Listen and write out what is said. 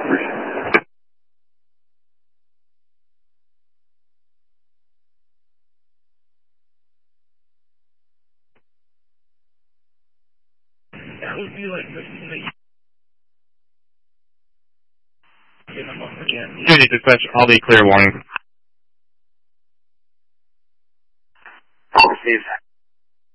That would be like Unity dispatch, all be clear warning. Received.